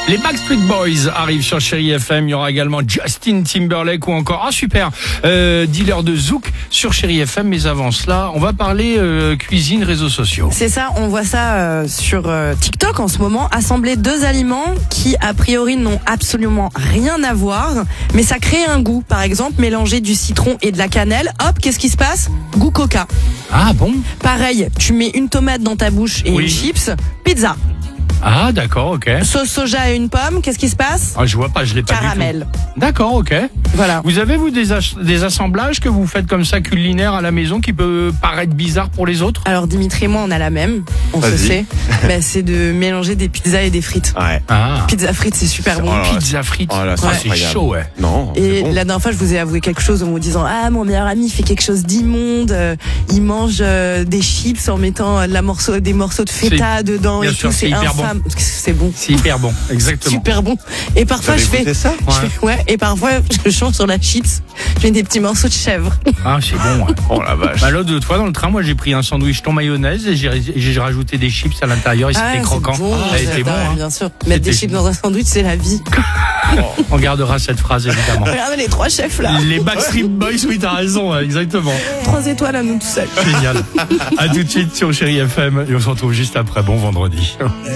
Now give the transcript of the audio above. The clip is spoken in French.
Les Backstreet Boys arrivent sur Chérie FM. Il y aura également Justin Timberlake ou encore, Dealer de Zouk sur Chérie FM. Mais avant cela, on va parler cuisine, réseaux sociaux. C'est ça, on voit ça sur TikTok en ce moment. Assembler deux aliments qui, a priori, n'ont absolument rien à voir, mais ça crée un goût. Par exemple, mélanger du citron et de la cannelle. Hop, qu'est-ce qui se passe? Goût coca. Ah bon? Pareil, tu mets une tomate dans ta bouche et une chips. Pizza. Ah d'accord, ok. Sauce soja et une pomme, qu'est-ce qui se passe? Ah, je vois pas, je l'ai pas Caramel. du tout. D'accord, ok. Voilà. Vous avez, vous, des assemblages que vous faites comme ça culinaires à la maison qui peut paraître bizarre pour les autres? Alors Dimitri et moi, on a la même, on se sait. C'est de mélanger des pizzas et des frites. Ouais. Ah. Pizza frites, c'est super bon. Pizza frites. Oh là, c'est chaud, ouais. Non. Et bon. la dernière fois, je vous ai avoué quelque chose en vous disant mon meilleur ami fait quelque chose d'immonde. Il mange des chips en mettant des morceaux de feta dedans bien et sûr, tout. c'est C'est hyper infâme. C'est bon. C'est hyper bon, exactement. Super bon. Et parfois Vous je avez fais goûté ça? et parfois je change sur la chips. Je mets des petits morceaux de chèvre. Ah, c'est bon, ouais. Oh la vache. Bah, l'autre fois dans le train, moi j'ai pris un sandwich thon mayonnaise et j'ai rajouté des chips à l'intérieur et c'était croquant. C'est bon, Ça a été bon, hein. bien sûr. Mettre des chips dans un sandwich, c'est la vie. On gardera cette phrase évidemment. Regardez les trois chefs là. Les Backstreet Boys, oui, t'as raison, exactement. 3 étoiles à nous tout seuls. Génial. À tout de suite sur Chérie FM et on se retrouve juste après. Bon vendredi.